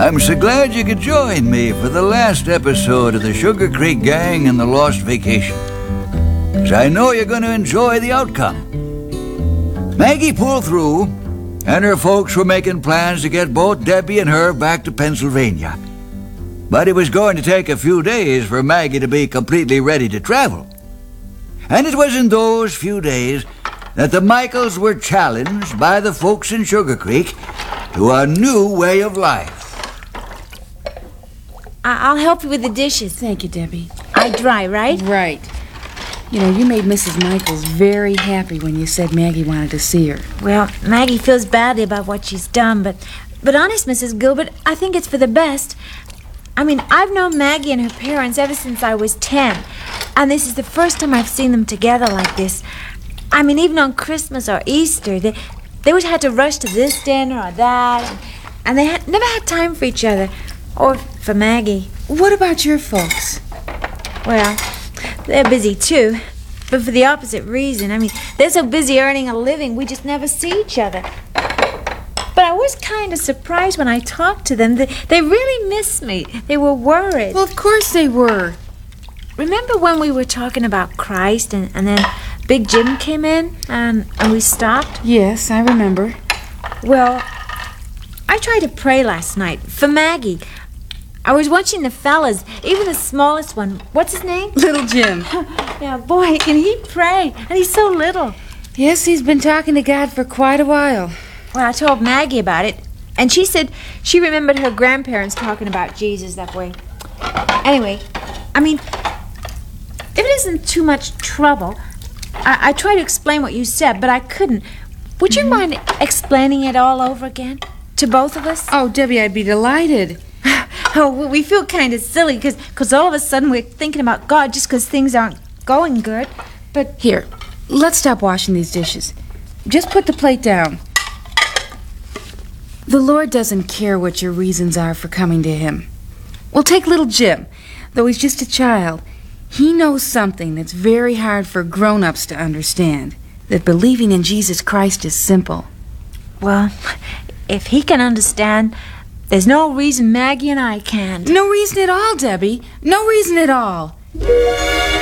I'm so glad you could join me for the last episode of the Sugar Creek Gang and the Lost Vacation, 'cause I know you're going to enjoy the outcome. Maggie pulled through, and her folks were making plans to get both Debbie and her back to Pennsylvania. But it was going to take a few days for Maggie to be completely ready to travel. And it was in those few days that the Michaels were challenged by the folks in Sugar Creek to a new way of life. I'll help you with the dishes. Thank you, Debbie. I dry, right? Right. You know, you made Mrs. Michaels very happy when you said Maggie wanted to see her. Well, Maggie feels badly about what she's done, but honest, Mrs. Gilbert, I think it's for the best. I mean, I've known Maggie and her parents ever since I was 10, and this is the first time I've seen them together like this. I mean, even on Christmas or Easter, they always had to rush to this dinner or that, and they never had time for each other, or for Maggie. What about your folks? Well, they're busy too, but for the opposite reason. I mean, they're so busy earning a living, we just never see each other. But I was kind of surprised when I talked to them. They really miss me. They were worried. Well, of course they were. Remember when we were talking about Christ and then Big Jim came in and we stopped? Yes, I remember. Well, I tried to pray last night for Maggie. I was watching the fellas, even the smallest one. What's his name? Little Jim. Yeah, boy, can he pray. And he's so little. Yes, he's been talking to God for quite a while. Well, I told Maggie about it, and she said she remembered her grandparents talking about Jesus that way. Anyway, I mean, if it isn't too much trouble, I tried to explain what you said, but I couldn't. Would you mind explaining it all over again to both of us? Oh, Debbie, I'd be delighted. Oh, well, we feel kind of silly because all of a sudden we're thinking about God just because things aren't going good. But here, let's stop washing these dishes. Just put the plate down. The Lord doesn't care what your reasons are for coming to Him. Well, take little Jim. Though he's just a child, he knows something that's very hard for grown-ups to understand, that believing in Jesus Christ is simple. Well, if he can understand, there's no reason Maggie and I can't. No reason at all, Debbie. No reason at all.